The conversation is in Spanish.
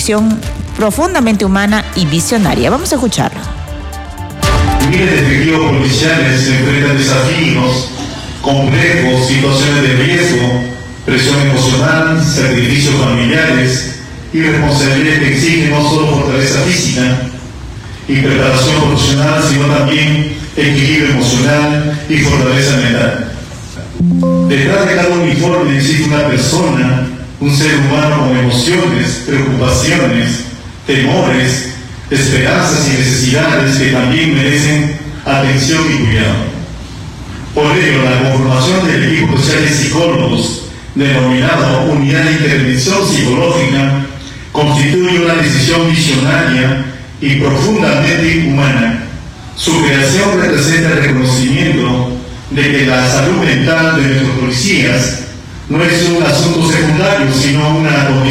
visión profundamente humana y visionaria. Vamos a escucharlo. Miles de efectivos policiales se enfrentan desafíos complejos, situaciones de riesgo, presión emocional, sacrificios familiares y responsabilidades que exigen no solo fortaleza física y preparación profesional, sino también equilibrio emocional y fortaleza mental. Detrás de cada uniforme existe una persona, un ser humano con emociones, preocupaciones, temores, esperanzas y necesidades que también merecen atención y cuidado. Por ello, la conformación del equipo especial de psicólogos, denominado Unidad de Intervención Psicológica, constituye una decisión visionaria y profundamente humana. Su creación representa el reconocimiento de que la salud mental de nuestros policías no es un asunto secundario, sino una